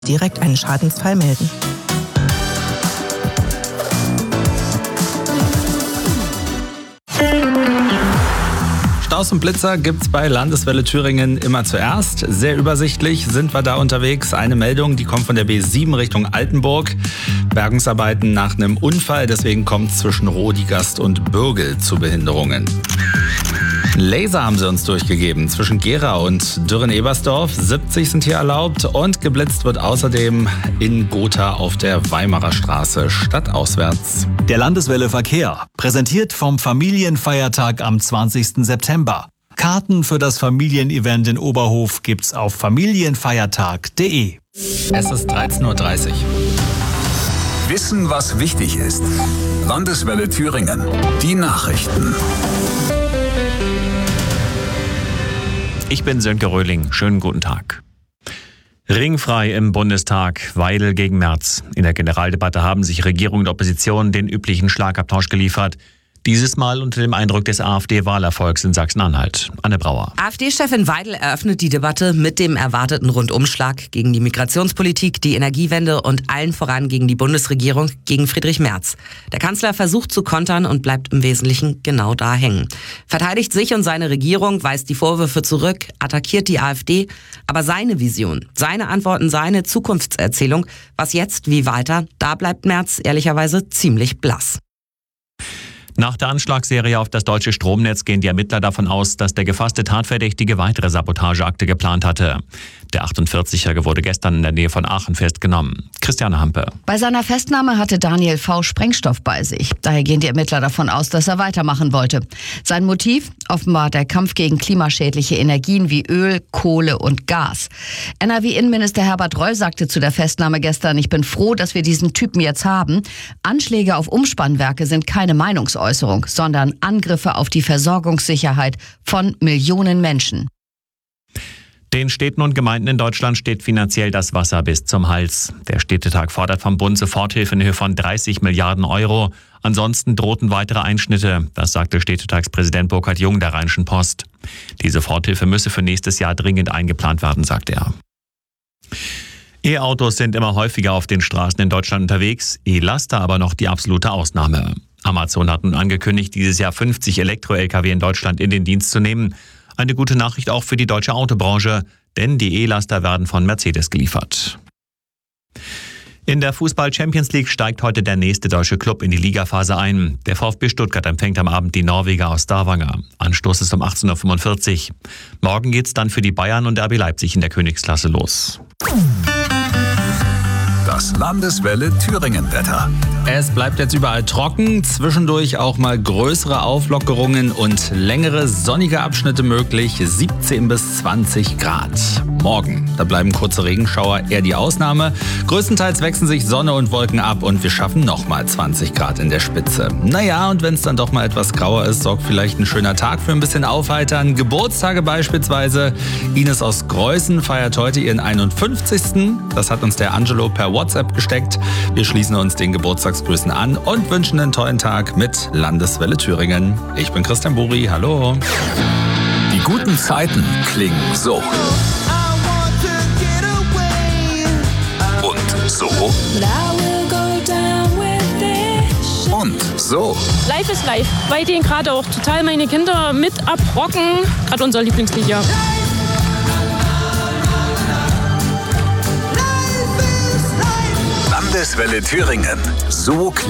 direkt einen Schadensfall melden. Staus und Blitzer gibt's bei Landeswelle Thüringen immer zuerst. Sehr übersichtlich sind wir da unterwegs. Eine Meldung, die kommt von der B7 Richtung Altenburg. Bergungsarbeiten nach einem Unfall, deswegen kommt es zwischen Rodigast und Bürgel zu Behinderungen. Laser haben sie uns durchgegeben zwischen Gera und Dürren-Ebersdorf. 70 sind hier erlaubt und geblitzt wird außerdem in Gotha auf der Weimarer Straße stadtauswärts. Der Landeswelle Verkehr, präsentiert vom Familienfeiertag am 20. September. Karten für das Familienevent in Oberhof gibt's auf familienfeiertag.de. Es ist 13:30 Uhr. Wissen, was wichtig ist. Landeswelle Thüringen. Die Nachrichten. Ich bin Sönke Röhling. Schönen guten Tag. Ringfrei im Bundestag, Weidel gegen Merz. In der Generaldebatte haben sich Regierung und Opposition den üblichen Schlagabtausch geliefert. Dieses Mal unter dem Eindruck des AfD-Wahlerfolgs in Sachsen-Anhalt. Anne Brauer. AfD-Chefin Weidel eröffnet die Debatte mit dem erwarteten Rundumschlag gegen die Migrationspolitik, die Energiewende und allen voran gegen die Bundesregierung, gegen Friedrich Merz. Der Kanzler versucht zu kontern und bleibt im Wesentlichen genau da hängen. Verteidigt sich und seine Regierung, weist die Vorwürfe zurück, attackiert die AfD. Aber seine Vision, seine Antworten, seine Zukunftserzählung, was jetzt, wie weiter, da bleibt Merz ehrlicherweise ziemlich blass. Nach der Anschlagsserie auf das deutsche Stromnetz gehen die Ermittler davon aus, dass der gefasste Tatverdächtige weitere Sabotageakte geplant hatte. Der 48-Jährige wurde gestern in der Nähe von Aachen festgenommen. Christiane Hampe. Bei seiner Festnahme hatte Daniel V. Sprengstoff bei sich. Daher gehen die Ermittler davon aus, dass er weitermachen wollte. Sein Motiv? Offenbar der Kampf gegen klimaschädliche Energien wie Öl, Kohle und Gas. NRW-Innenminister Herbert Reul sagte zu der Festnahme gestern: Ich bin froh, dass wir diesen Typen jetzt haben. Anschläge auf Umspannwerke sind keine Meinungsäußerung, sondern Angriffe auf die Versorgungssicherheit von Millionen Menschen. Den Städten und Gemeinden in Deutschland steht finanziell das Wasser bis zum Hals. Der Städtetag fordert vom Bund Soforthilfe in Höhe von 30 Milliarden Euro. Ansonsten drohten weitere Einschnitte. Das sagte Städtetagspräsident Burkhard Jung der Rheinischen Post. Die Soforthilfe müsse für nächstes Jahr dringend eingeplant werden, sagt er. E-Autos sind immer häufiger auf den Straßen in Deutschland unterwegs, E-Laster aber noch die absolute Ausnahme. Amazon hat nun angekündigt, dieses Jahr 50 Elektro-Lkw in Deutschland in den Dienst zu nehmen. Eine gute Nachricht auch für die deutsche Autobranche, denn die E-Laster werden von Mercedes geliefert. In der Fußball-Champions League steigt heute der nächste deutsche Club in die Ligaphase ein. Der VfB Stuttgart empfängt am Abend die Norweger aus Stavanger. Anstoß ist um 18:45 Uhr. Morgen geht's dann für die Bayern und RB Leipzig in der Königsklasse los. Das Landeswelle Thüringen-Wetter. Es bleibt jetzt überall trocken, zwischendurch auch mal größere Auflockerungen und längere sonnige Abschnitte möglich, 17 bis 20 Grad. Morgen, da bleiben kurze Regenschauer eher die Ausnahme. Größtenteils wechseln sich Sonne und Wolken ab und wir schaffen nochmal 20 Grad in der Spitze. Naja, und wenn es dann doch mal etwas grauer ist, sorgt vielleicht ein schöner Tag für ein bisschen Aufheitern. Geburtstage beispielsweise. Ines aus Greußen feiert heute ihren 51. Das hat uns der Angelo per WhatsApp gesteckt. Wir schließen uns den Geburtstagsgrüßen an und wünschen einen tollen Tag mit Landeswelle Thüringen. Ich bin Christian Buri, hallo. Die guten Zeiten klingen so. Und so. Und so. Life is life. Bei denen gerade auch total meine Kinder mit abrocken. Gerade unser Lieblingslied, ja. Landeswelle Thüringen. So klingt